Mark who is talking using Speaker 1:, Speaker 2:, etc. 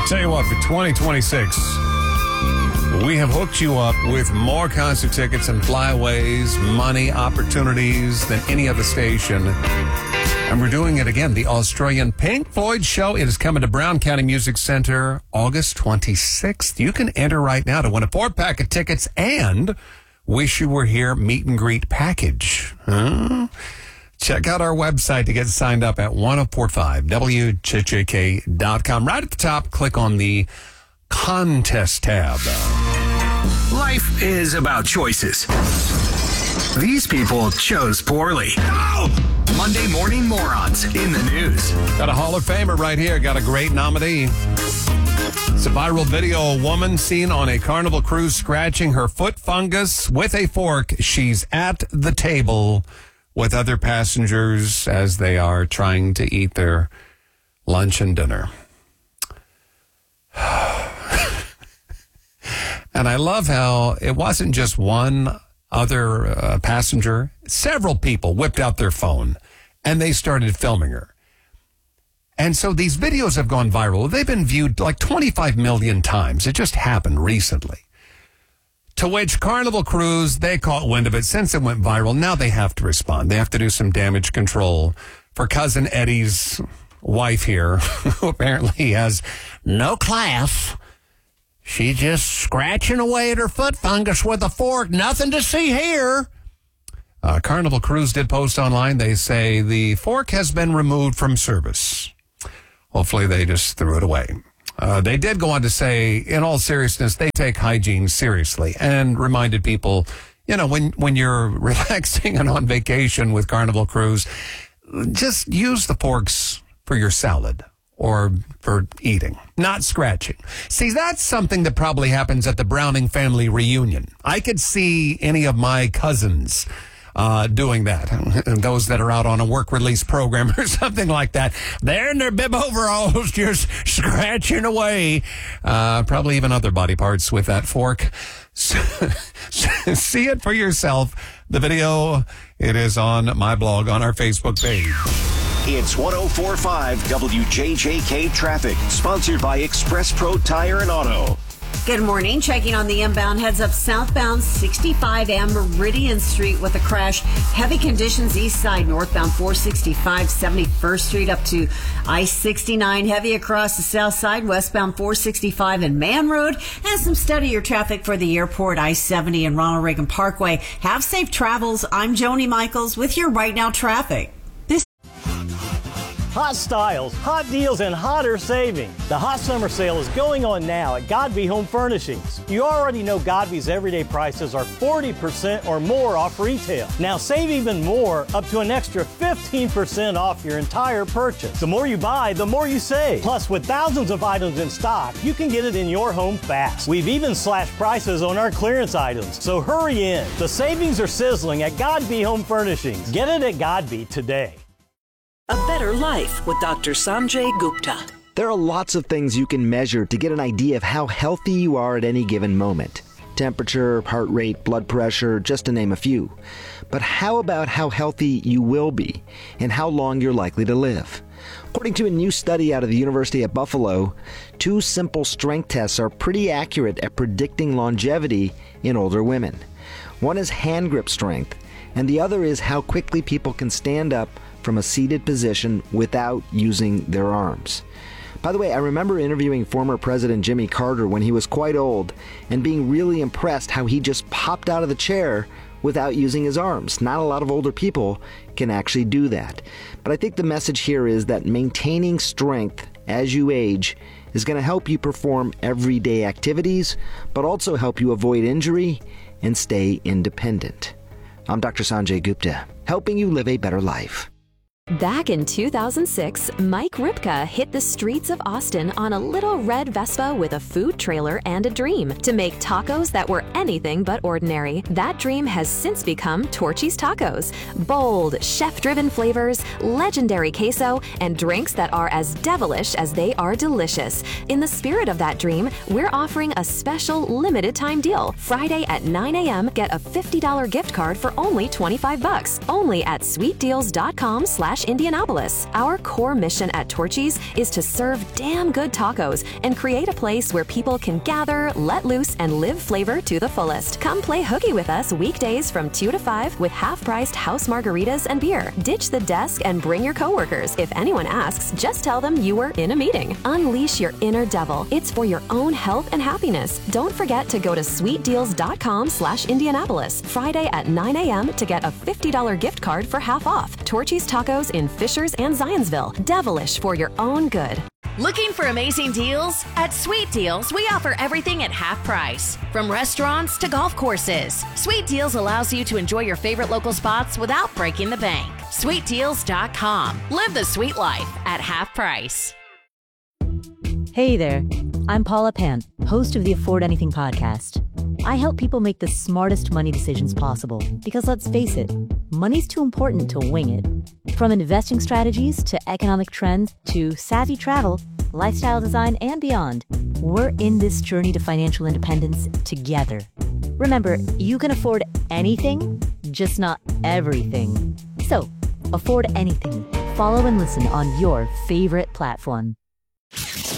Speaker 1: Tell you what, for 2026, we have hooked you up with more concert tickets and flyaways, money, opportunities than any other station. And we're doing it again. The Australian Pink Floyd show. It is coming to Brown County Music Center August 26th. You can enter right now to win a 4-pack of tickets and Wish You Were Here meet and greet package. Check out our website to get signed up at 1045wjjk.com. Right at the top, click on the contest tab.
Speaker 2: Life is about choices. These people chose poorly. No! Monday Morning Morons in the news.
Speaker 1: Got a Hall of Famer right here. Got a great nominee. It's a viral video. A woman seen on a Carnival cruise scratching her foot fungus with a fork. She's at the table with other passengers as they are trying to eat their lunch and dinner. And I love how it wasn't just one other passenger. Several people whipped out their phone and they started filming her. And so these videos have gone viral. They've been viewed like 25 million times. It just happened recently. To which Carnival Cruise, they caught wind of it since it went viral. Now they have to respond. They have to do some damage control for Cousin Eddie's wife here, who apparently has no class. She's just scratching away at her foot fungus with a fork. Nothing to see here. Carnival Cruise did post online. They say the fork has been removed from service. Hopefully they just threw it away. They did go on to say, in all seriousness, they take hygiene seriously and reminded people, you know, when you're relaxing and on vacation with Carnival Cruise, just use the forks for your salad or for eating, not scratching. See, that's something that probably happens at the Browning family reunion. I could see any of my cousins doing that. Those that are out on a work release program or something like that. They're in their bib overalls just scratching away. Probably even other body parts with that fork. See it for yourself. The video, it is on my blog on our Facebook page.
Speaker 3: It's 104.5 WJJK Traffic, sponsored by Express Pro Tire and Auto.
Speaker 4: Good morning. Checking on the inbound, heads up southbound 65 Meridian Street with a crash. Heavy conditions east side, northbound 465 71st Street up to I-69. Heavy across the south side, westbound 465 and Man Road. And some steadier traffic for the airport, I-70 and Ronald Reagan Parkway. Have safe travels. I'm Joni Michaels with your Right Now traffic.
Speaker 5: Hot styles, hot deals, and hotter savings. The hot summer sale is going on now at Godby Home Furnishings. You already know Godby's everyday prices are 40% or more off retail. Now save even more, up to an extra 15% off your entire purchase. The more you buy, the more you save. Plus, with thousands of items in stock, you can get it in your home fast. We've even slashed prices on our clearance items, so hurry in. The savings are sizzling at Godby Home Furnishings. Get it at Godby today.
Speaker 6: A Better Life with Dr. Sanjay Gupta.
Speaker 7: There are lots of things you can measure to get an idea of how healthy you are at any given moment. Temperature, heart rate, blood pressure, just to name a few. But how about how healthy you will be and how long you're likely to live? According to a new study out of the University at Buffalo, 2 simple strength tests are pretty accurate at predicting longevity in older women. One is hand grip strength, and the other is how quickly people can stand up from a seated position without using their arms. By the way, I remember interviewing former President Jimmy Carter when he was quite old and being really impressed how he just popped out of the chair without using his arms. Not a lot of older people can actually do that. But I think the message here is that maintaining strength as you age is going to help you perform everyday activities, but also help you avoid injury and stay independent. I'm Dr. Sanjay Gupta, helping you live a better life.
Speaker 8: Back in 2006, Mike Ripka hit the streets of Austin on a little red Vespa with a food trailer and a dream to make tacos that were anything but ordinary. That dream has since become Torchy's Tacos. Bold, chef-driven flavors, legendary queso, and drinks that are as devilish as they are delicious. In the spirit of that dream, we're offering a special limited-time deal. Friday at 9 a.m., get a $50 gift card for only $25. Only at sweetdeals.com/Torchy. torchy's.com/Indianapolis. Our core mission at Torchy's is to serve damn good tacos and create a place where people can gather, let loose, and live flavor to the fullest. Come play hooky with us weekdays from 2 to 5 with half-priced house margaritas and beer. Ditch the desk and bring your coworkers. If anyone asks, just tell them you were in a meeting. Unleash your inner devil. It's for your own health and happiness. Don't forget to go to sweetdeals.com/Indianapolis Friday at 9 a.m. to get a $50 gift card for half off. Torchy's Tacos in Fishers and Zionsville. Devilish for your own good.
Speaker 9: Looking for amazing deals? At Sweet Deals, we offer everything at half price. From restaurants to golf courses, Sweet Deals allows you to enjoy your favorite local spots without breaking the bank. SweetDeals.com. Live the sweet life at half price.
Speaker 10: Hey there, I'm Paula Pan, host of the Afford Anything podcast. I help people make the smartest money decisions possible because let's face it, money's too important to wing it. From investing strategies to economic trends to savvy travel, lifestyle design, and beyond, we're in this journey to financial independence together. Remember, you can afford anything, just not everything. So, afford anything. Follow and listen on your favorite platform.